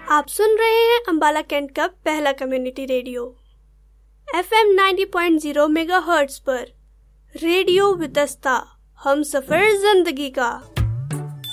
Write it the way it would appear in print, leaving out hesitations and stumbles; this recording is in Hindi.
आप सुन रहे हैं अंबाला कैंट का पहला कम्युनिटी रेडियो FM 90.0 मेगाहर्ट्ज पर। रेडियो वितस्ता, हम सफर जिंदगी का।